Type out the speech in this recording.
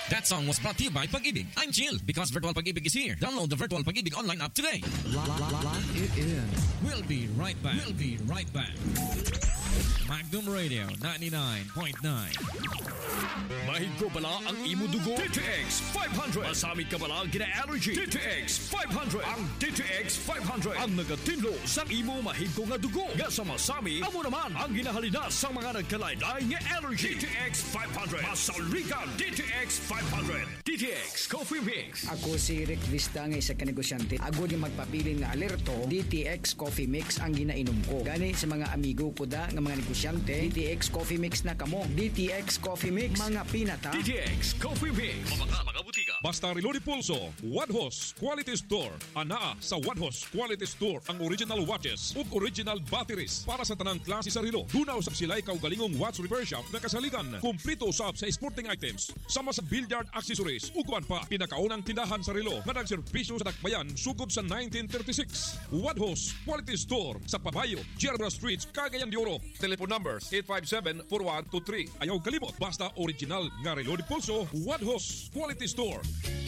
That song was brought to you by Pag-ibig. I'm Jill because Virtual Pag-ibig is here. Download the Virtual Pag-ibig online app today. Lock it in. We'll be right back. Magnum Radio 99.9. Mahig ko pala ang imo dugo? DTX 500. Masamit ka pala ang gina-allergy? DTX 500. Ang DTX 500 ang nagatinlo sa imo mahig ko nga dugo. Nga sa masami, amo naman ang ginahalinas sa mga nagkalaylay nga allergy. DTX 500. Masaligan DTX 500. DTX Coffee Mix. Ako si Rick Vista nga isa ka negosyante. Ako di magpabilin nga alerto, DTX Coffee Mix ang ginainom ko. Gani sa mga amigo ko da nga mga negosyante, DTX Coffee Mix na kamo. DTX Coffee Mix, mga pinata. DTX Coffee Mix. Mga butika. Basta Reloaded Pulso, Wadhos Quality Store. Anaa sa Wadhos Quality Store ang original watches ug original batteries para sa tanang klase sa relo. Dunaw sa silay kaugalingong watch repair shop na kasaligan. Kumplito usab sa sporting items, sama sa billiard accessories ug kuan pa pinakaunang tindahan sa relo na nagserbisyo sa Dakbayan sugod sa 1936. Wadhos Quality Store sa Pabayo, Gerber Street, Cagayan de Oro. Telephone numbers 857-4123. Ayaw kalimot, basta original nga Reloaded Pulso, Wadhos Quality Store.